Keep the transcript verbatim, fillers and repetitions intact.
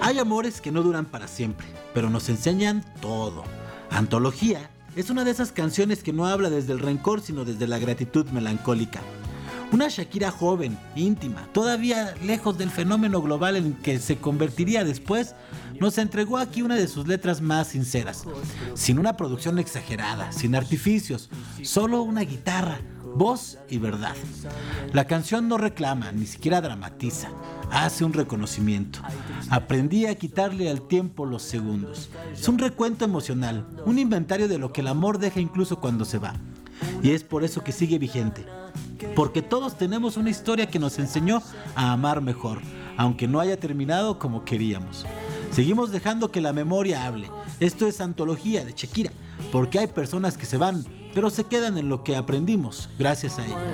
Hay amores que no duran para siempre, pero nos enseñan todo. Antología es una de esas canciones que no habla desde el rencor, sino desde la gratitud melancólica. Una Shakira joven, íntima, todavía lejos del fenómeno global en que se convertiría después, nos entregó aquí una de sus letras más sinceras, sin una producción exagerada, sin artificios, solo una guitarra, voz y verdad. La canción no reclama, ni siquiera dramatiza, hace un reconocimiento. Aprendí a quitarle al tiempo los segundos. Es un recuento emocional, un inventario de lo que el amor deja incluso cuando se va. Y es por eso que sigue vigente. Porque todos tenemos una historia que nos enseñó a amar mejor, aunque no haya terminado como queríamos. Seguimos dejando que la memoria hable. Esto es Antología de Shakira, porque hay personas que se van, pero se quedan en lo que aprendimos gracias a ellas.